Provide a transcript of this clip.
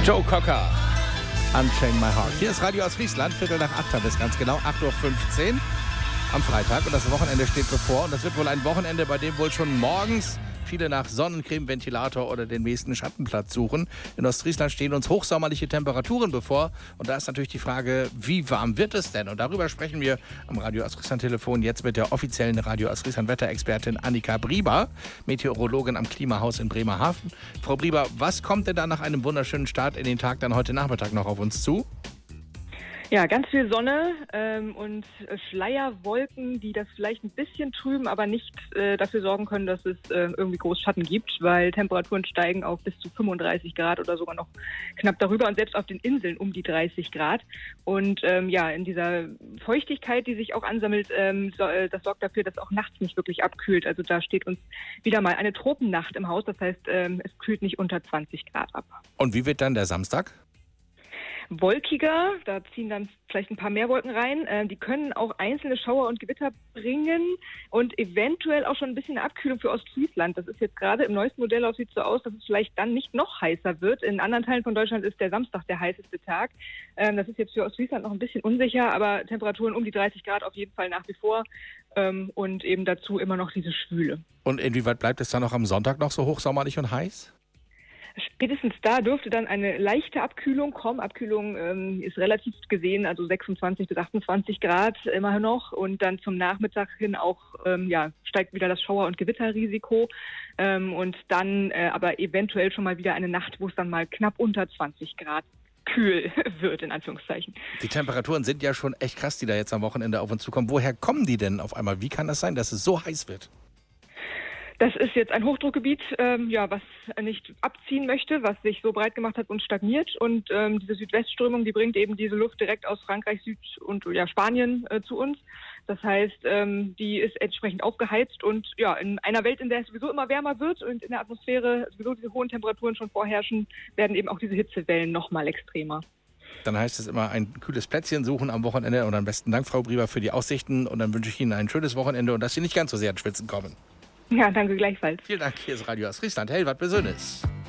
Joe Cocker, Unchain My Heart. Hier ist Radio aus Friesland, 7:45 bis ganz genau 8:15 Uhr am Freitag. Und das Wochenende steht bevor. Und das wird wohl ein Wochenende, bei dem wohl schon morgens viele nach Sonnencreme, Ventilator oder den nächsten Schattenplatz suchen. In Ostfriesland stehen uns hochsommerliche Temperaturen bevor. Und da ist natürlich die Frage, wie warm wird es denn? Und darüber sprechen wir am Radio Ostfriesland Telefon jetzt mit der offiziellen Radio Ostfriesland Wetterexpertin Annika Brieber, Meteorologin am Klimahaus in Bremerhaven. Frau Brieber, was kommt denn da nach einem wunderschönen Start in den Tag dann heute Nachmittag noch auf uns zu? Ja, ganz viel Sonne und Schleierwolken, die das vielleicht ein bisschen trüben, aber nicht dafür sorgen können, dass es irgendwie groß Schatten gibt, weil Temperaturen steigen auf bis zu 35 Grad oder sogar noch knapp darüber und selbst auf den Inseln um die 30 Grad. Und in dieser Feuchtigkeit, die sich auch ansammelt, das sorgt dafür, dass auch nachts nicht wirklich abkühlt. Also da steht uns wieder mal eine Tropennacht im Haus, das heißt, es kühlt nicht unter 20 Grad ab. Und wie wird dann der Samstag? Wolkiger, da ziehen dann vielleicht ein paar mehr Wolken rein. Die können auch einzelne Schauer und Gewitter bringen und eventuell auch schon ein bisschen eine Abkühlung für Ostfriesland. Das ist jetzt gerade im neuesten Modell sieht so aus, dass es vielleicht dann nicht noch heißer wird. In anderen Teilen von Deutschland ist der Samstag der heißeste Tag. Das ist jetzt für Ostfriesland noch ein bisschen unsicher, aber Temperaturen um die 30 Grad auf jeden Fall nach wie vor und eben dazu immer noch diese Schwüle. Und inwieweit bleibt es dann noch am Sonntag noch so hochsommerlich und heiß? Spätestens da dürfte dann eine leichte Abkühlung kommen. Abkühlung ist relativ gesehen, also 26 bis 28 Grad immerhin noch. Und dann zum Nachmittag hin auch steigt wieder das Schauer- und Gewitterrisiko. Und dann aber eventuell schon mal wieder eine Nacht, wo es dann mal knapp unter 20 Grad kühl wird, in Anführungszeichen. Die Temperaturen sind ja schon echt krass, die da jetzt am Wochenende auf uns zukommen. Woher kommen die denn auf einmal? Wie kann das sein, dass es so heiß wird? Das ist jetzt ein Hochdruckgebiet, was nicht abziehen möchte, was sich so breit gemacht hat und stagniert. Und diese Südwestströmung, die bringt eben diese Luft direkt aus Frankreich, und Spanien zu uns. Das heißt, die ist entsprechend aufgeheizt. Und ja, in einer Welt, in der es sowieso immer wärmer wird und in der Atmosphäre sowieso diese hohen Temperaturen schon vorherrschen, werden eben auch diese Hitzewellen noch mal extremer. Dann heißt es immer ein kühles Plätzchen suchen am Wochenende. Und am besten Dank, Frau Brieber, für die Aussichten. Und dann wünsche ich Ihnen ein schönes Wochenende und dass Sie nicht ganz so sehr ins Schwitzen kommen. Ja, danke gleichfalls. Vielen Dank. Hier ist Radio aus Friesland. Hey, was Besonderes.